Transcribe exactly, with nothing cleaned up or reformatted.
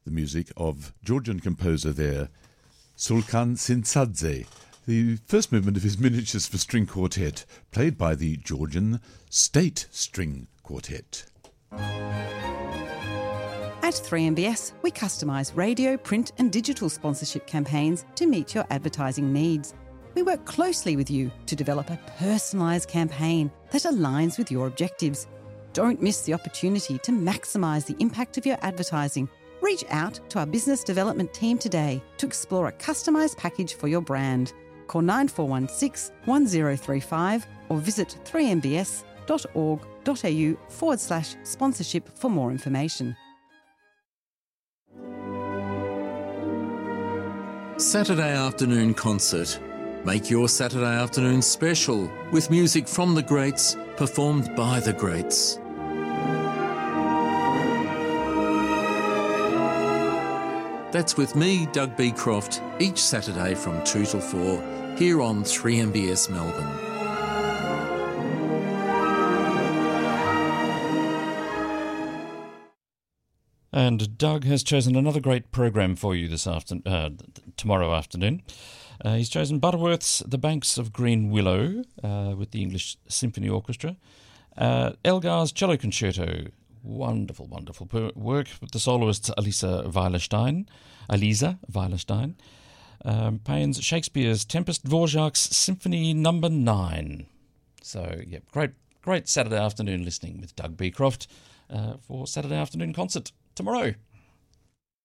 the music of Georgian composer there, Sulkan Tsintsadze, the first movement of his Miniatures for String Quartet, played by the Georgian State String Quartet. At three M B S, we customise radio, print and digital sponsorship campaigns to meet your advertising needs. We work closely with you to develop a personalised campaign that aligns with your objectives. Don't miss the opportunity to maximise the impact of your advertising. Reach out to our business development team today to explore a customised package for your brand. Call nine four one six, one zero three five or visit three m b s dot org dot a u forward slash sponsorship for more information. Saturday afternoon concert. Make your Saturday afternoon special with music from the greats, performed by the greats. That's with me, Doug Beecroft, each Saturday from two till four, here on three M B S Melbourne. And Doug has chosen another great program for you this afternoon, uh, tomorrow afternoon. Uh, he's chosen Butterworth's The Banks of Green Willow uh, with the English Symphony Orchestra, uh, Elgar's Cello Concerto, wonderful, wonderful per- work with the soloist Elisa Weilerstein, Elisa Weilerstein, um, Payne's Shakespeare's Tempest, Dvorak's Symphony Number Nine. So, yeah, great, great Saturday afternoon listening with Doug Beecroft uh, for Saturday afternoon concert tomorrow.